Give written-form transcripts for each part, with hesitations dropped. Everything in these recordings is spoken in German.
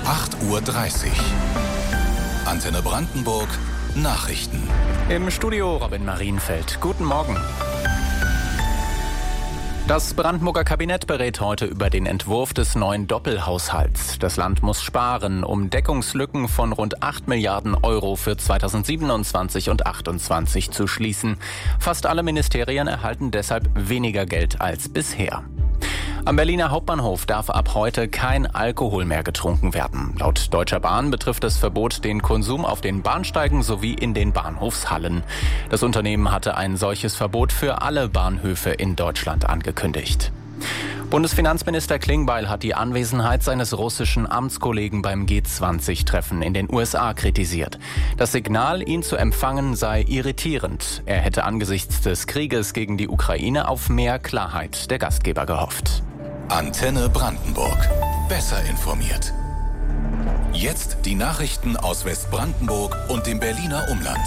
8:30 Uhr. Antenne Brandenburg Nachrichten. Im Studio Robin Marienfeld. Guten Morgen. Das Brandenburger Kabinett berät heute über den Entwurf des neuen Doppelhaushalts. Das Land muss sparen, um Deckungslücken von rund 8 Milliarden Euro für 2027 und 2028 zu schließen. Fast alle Ministerien erhalten deshalb weniger Geld als bisher. Am Berliner Hauptbahnhof darf ab heute kein Alkohol mehr getrunken werden. Laut Deutscher Bahn betrifft das Verbot den Konsum auf den Bahnsteigen sowie in den Bahnhofshallen. Das Unternehmen hatte ein solches Verbot für alle Bahnhöfe in Deutschland angekündigt. Bundesfinanzminister Klingbeil hat die Anwesenheit seines russischen Amtskollegen beim G20-Treffen in den USA kritisiert. Das Signal, ihn zu empfangen, sei irritierend. Er hätte angesichts des Krieges gegen die Ukraine auf mehr Klarheit der Gastgeber gehofft. Antenne Brandenburg. Besser informiert. Jetzt die Nachrichten aus Westbrandenburg und dem Berliner Umland.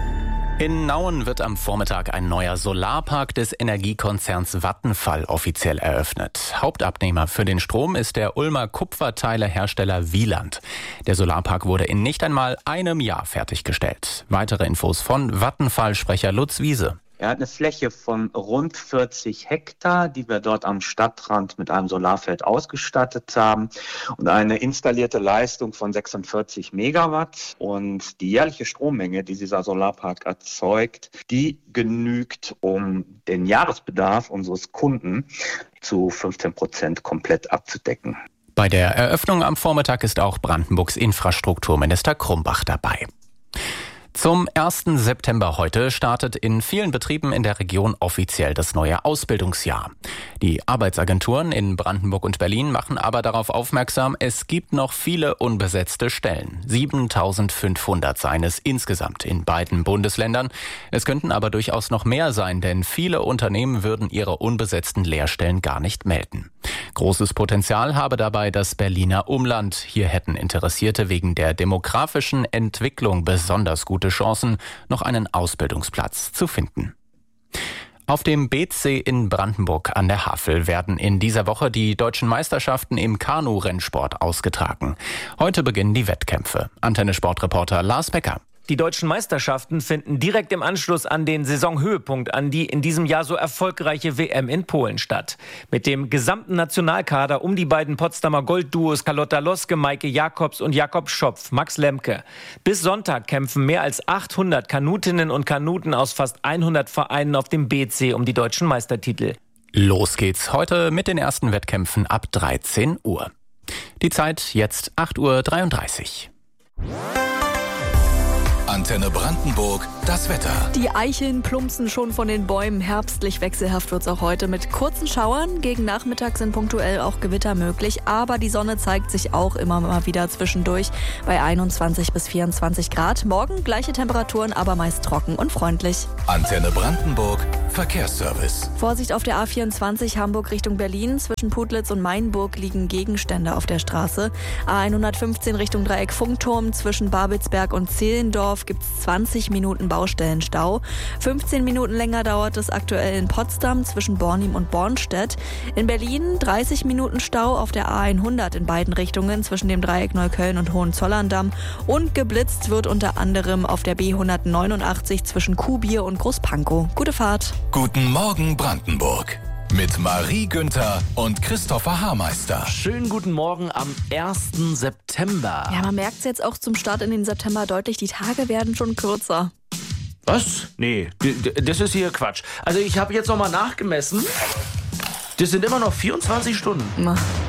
In Nauen wird am Vormittag ein neuer Solarpark des Energiekonzerns Vattenfall offiziell eröffnet. Hauptabnehmer für den Strom ist der Ulmer Kupferteilehersteller Wieland. Der Solarpark wurde in nicht einmal einem Jahr fertiggestellt. Weitere Infos von Vattenfall-Sprecher Lutz Wiese. Er hat eine Fläche von rund 40 Hektar, die wir dort am Stadtrand mit einem Solarfeld ausgestattet haben und eine installierte Leistung von 46 Megawatt. Und die jährliche Strommenge, die dieser Solarpark erzeugt, die genügt, um den Jahresbedarf unseres Kunden zu 15% komplett abzudecken. Bei der Eröffnung am Vormittag ist auch Brandenburgs Infrastrukturminister Krumbach dabei. Zum 1. September heute startet in vielen Betrieben in der Region offiziell das neue Ausbildungsjahr. Die Arbeitsagenturen in Brandenburg und Berlin machen aber darauf aufmerksam, es gibt noch viele unbesetzte Stellen. 7.500 seien es insgesamt in beiden Bundesländern. Es könnten aber durchaus noch mehr sein, denn viele Unternehmen würden ihre unbesetzten Lehrstellen gar nicht melden. Großes Potenzial habe dabei das Berliner Umland. Hier hätten Interessierte wegen der demografischen Entwicklung besonders gute Chancen, noch einen Ausbildungsplatz zu finden. Auf dem BC in Brandenburg an der Havel werden in dieser Woche die deutschen Meisterschaften im Kanu-Rennsport ausgetragen. Heute beginnen die Wettkämpfe. Antenne-Sportreporter Lars Becker. Die deutschen Meisterschaften finden direkt im Anschluss an den Saisonhöhepunkt an die in diesem Jahr so erfolgreiche WM in Polen statt. Mit dem gesamten Nationalkader um die beiden Potsdamer Goldduos Carlotta Loske, Maike Jacobs und Jakob Schopf, Max Lemke. Bis Sonntag kämpfen mehr als 800 Kanutinnen und Kanuten aus fast 100 Vereinen auf dem BC um die deutschen Meistertitel. Los geht's heute mit den ersten Wettkämpfen ab 13 Uhr. Die Zeit jetzt 8:33 Uhr. Antenne Brandenburg, das Wetter. Die Eicheln plumpsen schon von den Bäumen. Herbstlich wechselhaft wird es auch heute mit kurzen Schauern. Gegen Nachmittag sind punktuell auch Gewitter möglich. Aber die Sonne zeigt sich auch immer mal wieder zwischendurch bei 21 bis 24 Grad. Morgen gleiche Temperaturen, aber meist trocken und freundlich. Antenne Brandenburg, Verkehrsservice. Vorsicht auf der A24 Hamburg Richtung Berlin. Zwischen Putlitz und Mainburg liegen Gegenstände auf der Straße. A115 Richtung Dreieck Funkturm. Zwischen Babelsberg und Zehlendorf gibt es 20 Minuten Baustellenstau. 15 Minuten länger dauert es aktuell in Potsdam zwischen Bornim und Bornstedt. In Berlin 30 Minuten Stau auf der A100 in beiden Richtungen zwischen dem Dreieck Neukölln und Hohenzollern-Damm. Und geblitzt wird unter anderem auf der B189 zwischen Kuhbier und Großpankow. Gute Fahrt. Guten Morgen Brandenburg. Mit Marie Günther und Christopher Haarmeister. Schönen guten Morgen am 1. September. Ja, man merkt es jetzt auch zum Start in den September deutlich. Die Tage werden schon kürzer. Was? Nee, das ist hier Quatsch. Also ich habe jetzt nochmal nachgemessen. Das sind immer noch 24 Stunden.